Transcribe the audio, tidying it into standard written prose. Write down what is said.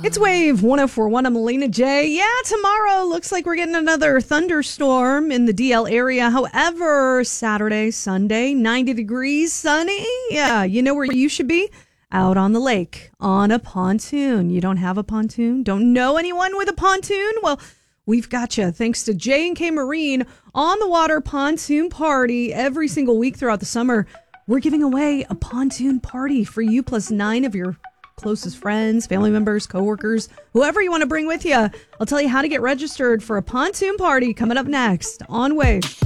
It's Wave 104.1. I'm Melina J. Yeah, tomorrow looks like we're getting another thunderstorm in the DL area. However, Saturday, Sunday, 90 degrees, sunny. Yeah, you know where you should be? Out on the lake on a pontoon. You don't have a pontoon? Don't know anyone with a pontoon? Well, we've got you. Thanks to J&K Marine on the water pontoon party every single week throughout the summer. We're giving away a pontoon party for you plus 9 of your closest friends, family members, coworkers, whoever you want to bring with you. I'll tell you how to get registered for a pontoon party coming up next on Wave.